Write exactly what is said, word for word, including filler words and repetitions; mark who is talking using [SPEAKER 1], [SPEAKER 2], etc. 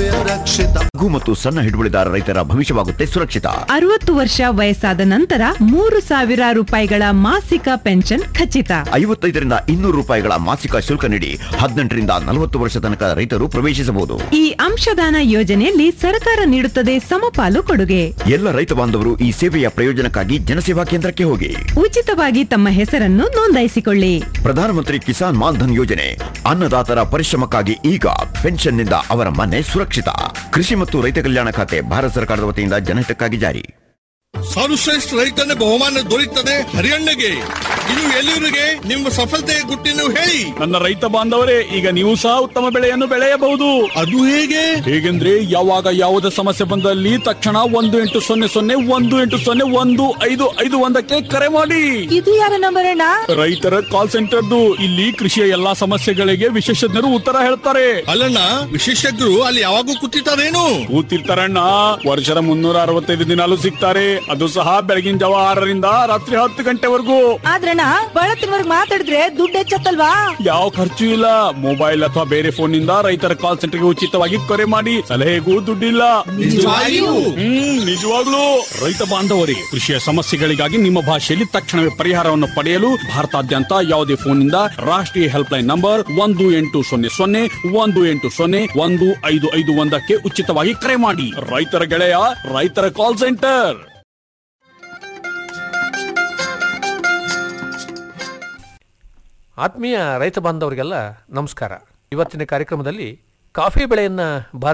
[SPEAKER 1] ರಕ್ಷಿತ.
[SPEAKER 2] ಲಘು ಮತ್ತು ಸಣ್ಣ ಹಿಡುವಳಿದಾರ ರೈತರ ಭವಿಷ್ಯವಾಗುತ್ತೆ ಸುರಕ್ಷಿತ.
[SPEAKER 3] ಅರವತ್ತು ವರ್ಷ ವಯಸ್ಸಾದ ನಂತರ ಮೂರು ಸಾವಿರ ರೂಪಾಯಿಗಳ ಮಾಸಿಕ ಪೆನ್ಷನ್ ಖಚಿತ.
[SPEAKER 2] ಐವತ್ತೈದರಿಂದ ಇನ್ನೂರು ರೂಪಾಯಿಗಳ ಮಾಸಿಕ ಶುಲ್ಕ ನೀಡಿ ಹದಿನೆಂಟರಿಂದ ನಲವತ್ತು ವರ್ಷ ತನಕ ರೈತರು ಪ್ರವೇಶಿಸಬಹುದು.
[SPEAKER 3] ಈ ಅಂಶದಾನ ಯೋಜನೆಯಲ್ಲಿ ಸರ್ಕಾರ ನೀಡುತ್ತದೆ ಸಮಪಾಲು ಕೊಡುಗೆ.
[SPEAKER 2] ಎಲ್ಲ ರೈತ ಬಾಂಧವರು ಈ ಸೇವೆಯ ಪ್ರಯೋಜನಕ್ಕಾಗಿ ಜನಸೇವಾ ಕೇಂದ್ರಕ್ಕೆ ಹೋಗಿ
[SPEAKER 3] ಉಚಿತವಾಗಿ ತಮ್ಮ ಹೆಸರನ್ನು ನೋಂದಾಯಿಸಿಕೊಳ್ಳಿ.
[SPEAKER 2] ಪ್ರಧಾನಮಂತ್ರಿ ಕಿಸಾನ್ ಮಾನ್ಧನ್ ಯೋಜನೆ ಅನ್ನದಾತರ ಪರಿಶ್ರಮಕ್ಕಾಗಿ ಈಗ ಪೆನ್ಷನ್ನಿಂದ ಅವರ ಮನೆ ಸುರಕ್ಷಿತ. ಕೃಷಿ ಮತ್ತು ರೈತ ಕಲ್ಯಾಣ ಖಾತೆ ಭಾರತ ಸರ್ಕಾರದ ವತಿಯಿಂದ ಜನಹಿತಕ್ಕಾಗಿ ಜಾರಿ.
[SPEAKER 4] ಸರ್ವಶ್ರೇಷ್ಠ ರೈತನ ಬಹುಮಾನ ದೊರೆಯುತ್ತದೆ ಹರಿಯಣ್ಣಗೆ. ಇದು ಎಲ್ಲಿವರೆಗೆ ನಿಮ್ಮ ಸಫಲತೆಯ ಗುಟ್ಟಿನ ಹೇಳಿ.
[SPEAKER 5] ನನ್ನ ರೈತ ಬಾಂಧವರೇ, ಈಗ ನೀವು ಸಹ ಉತ್ತಮ ಬೆಳೆಯನ್ನು ಬೆಳೆಯಬಹುದು.
[SPEAKER 4] ಅದು ಹೇಗೆ?
[SPEAKER 5] ಹೇಗೆಂದ್ರೆ ಯಾವಾಗ ಯಾವುದೇ ಸಮಸ್ಯೆ ಬಂದಲ್ಲಿ ತಕ್ಷಣ ಒಂದು ಎಂಟು ಸೊನ್ನೆ ಸೊನ್ನೆ ಒಂದು ಎಂಟು ಸೊನ್ನೆ ಒಂದು ಐದು ಐದು ಒಂದಕ್ಕೆ ಕರೆ ಮಾಡಿ.
[SPEAKER 6] ಇದು ಯಾರ ನಂಬರ್ ಅಣ್ಣ?
[SPEAKER 5] ರೈತರ ಕಾಲ್ ಸೆಂಟರ್ದು. ಇಲ್ಲಿ ಕೃಷಿಯ ಎಲ್ಲಾ ಸಮಸ್ಯೆಗಳಿಗೆ ವಿಶೇಷಜ್ಞರು ಉತ್ತರ ಹೇಳ್ತಾರೆ.
[SPEAKER 4] ಅಲ್ಲಣ್ಣ, ವಿಶೇಷಜ್ಞರು ಅಲ್ಲಿ ಯಾವಾಗೂ ಕೂತಿರ್ತಾರೇನು?
[SPEAKER 5] ಕೂತಿರ್ತಾರಣ್ಣ. ವರ್ಷದ ಮುನ್ನೂರ ಅರವತ್ತೈದು ದಿನಾಲು ಸಿಗ್ತಾರೆ. ಅದು ಸಹ ಬೆಳಗಿನ ಜಾವ ಆರರಿಂದ ರಾತ್ರಿ ಹತ್ತು ಗಂಟೆವರೆಗೂ.
[SPEAKER 6] ಆದ್ರಣ್ಣ, ಬಳತ್ತಿನವರೆಗೆ ಮಾತಾಡಿದ್ರೆ ದುಡ್ಡು ಹೆಚ್ಚತ್ತಲ್ವಾ?
[SPEAKER 5] ಯಾವ ಖರ್ಚು ಇಲ್ಲ. ಮೊಬೈಲ್ ಅಥವಾ ಬೇರೆ ಫೋನ್ ನಿಂದ ರೈತರ ಕಾಲ್ ಸೆಂಟರ್ಗೆ ಉಚಿತವಾಗಿ ಕರೆ ಮಾಡಿ. ಸಲಹೆಗೂ ದುಡ್ಡಿಲ್ಲ. ಹ್ಮ್ ನಿಜವಾಗ್ಲೂ. ರೈತ ಬಾಂಧವರೇ, ಕೃಷಿಯ ಸಮಸ್ಯೆಗಳಿಗಾಗಿ ನಿಮ್ಮ ಭಾಷೆಯಲ್ಲಿ ತಕ್ಷಣವೇ ಪರಿಹಾರವನ್ನು ಪಡೆಯಲು ಭಾರತಾದ್ಯಂತ ಯಾವುದೇ ಫೋನ್ ನಿಂದ ರಾಷ್ಟ್ರೀಯ ಹೆಲ್ಪ್ ಲೈನ್ ನಂಬರ್ ಒಂದು ಎಂಟು ಸೊನ್ನೆ ಸೊನ್ನೆ ಒಂದು ಎಂಟು ಸೊನ್ನೆ ಒಂದು ಐದು ಐದು ಒಂದಕ್ಕೆ ಉಚಿತವಾಗಿ ಕರೆ ಮಾಡಿ. ರೈತರ ಗೆಳೆಯ ರೈತರ ಕಾಲ್ ಸೆಂಟರ್.
[SPEAKER 7] ಆತ್ಮೀಯ ರೈತ ಬಾಂಧವರಿಗೆಲ್ಲ ನಮಸ್ಕಾರ. ಇವತ್ತಿನ ಕಾರ್ಯಕ್ರಮದಲ್ಲಿ ಕಾಫಿ ಬೆಳೆಯನ್ನು